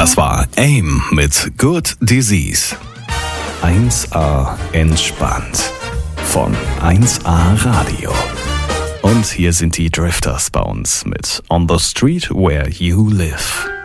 Das war AIM mit Good Disease. 1A entspannt. Von 1A Radio. Und hier sind die Drifters bei uns mit On the Street Where You Live.